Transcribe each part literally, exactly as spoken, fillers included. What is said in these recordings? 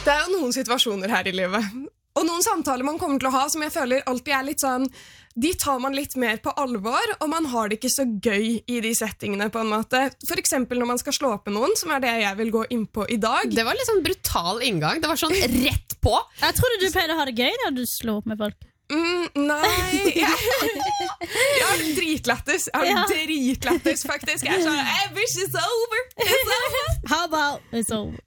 Det er jo noen situasjoner her i livet. Og noen samtaler man kommer til å ha som jeg føler alltid er litt sånn, de tar man litt mer på alvor, og man har det ikke så gøy i de settingene på en måte. For eksempel når man skal slå opp med noen, som er det jeg vil gå inn på i dag. Det var litt sånn brutal inngang, det var sånn rett på. Jeg trodde du pleide å ha det gøy når du slår opp med folk. Mm, nei, jeg, jeg har det dritlættis. Jeg har Ja. det dritlættis, faktisk. Jeg er sånn, I wish it's over. It's over. How about it's over?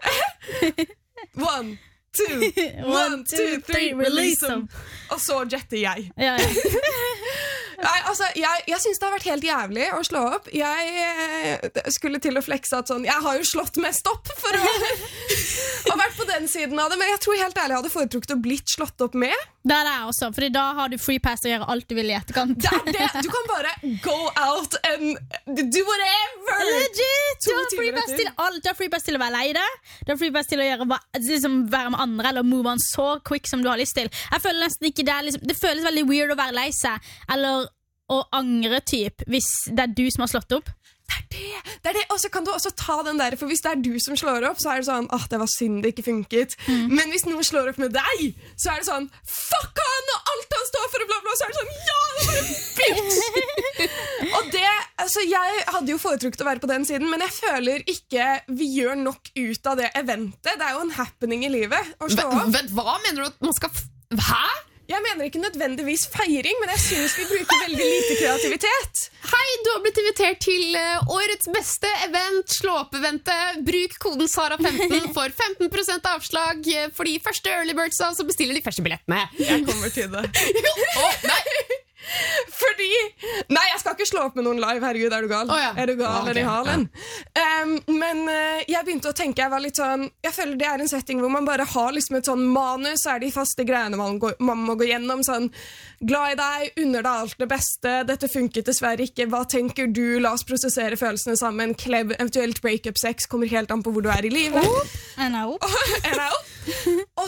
One, two, one, two, three, release them. Og så jetter jeg. Ja, ja. Nei, altså, jeg, jeg synes det har vært helt jævlig å slå opp. Jeg eh, skulle til å flekse at sånn, jeg har jo slått mest opp for å ha vært på den siden av det, men jeg tror helt ærlig jeg hadde foretrukket å blitt slått opp med. Det er det også, fordi da har du free pass til å gjøre alt du vil i etterkant. Det er det. Du kan bare go out and do whatever. Legit! Du To har free timer pass etter. til alt. Du har free pass til å være lei deg. Du har free pass til å gjøre, hva- liksom, være med andre, eller move on så quick som du har lyst til. Jeg føler nesten ikke det er liksom, det føles veldig weird å være lei seg, eller å angre typ, hvis det er du som har slått opp. Det er det. Det er det. Og så kan du også ta den der, for hvis det er du som slår opp, så er det sånn, ah, det var synd det ikke funket. Mm. Men hvis noen slår opp med deg, så er det sånn, fuck han, og alt han står for, og bla bla, så er det sånn, ja, det var en bitch! Og det, altså, jeg hadde jo foretrukket å være på den siden, men jeg føler ikke vi gjør nok ut av det eventet. Det er jo en happening i livet å slå opp. Vent, hva mener du at man skal... F Hæ? Jeg mener ikke nødvendigvis feiring, men jeg synes vi bruker veldig lite kreativitet. Hei, du har blitt invitert til uh, årets beste event, slå-opp-eventet. Bruk koden Sara femten for femten prosent avslag uh, for de første early birdsa, så bestiller de første billettene. Jeg kommer til det. Åh, nei. Fordi Nei, jeg skal ikke slå opp med noen live. Herregud, er du gal? Å, ja. Er du gal, Ja, ok, eller i halen? Um, men uh, jeg begynte å tenke Jeg var litt sånn Jeg føler det er en setting hvor man bare har liksom et sånn manus. Så er de faste greiene man, går, man må gå gjennom. Sånn, glad i deg, unner deg alt det beste. Dette funket dessverre ikke. Hva tenker du? La oss prosessere følelsene sammen. Klebb, eventuelt breakup sex. Kommer helt an på hvor du er i livet. I know. And out. Og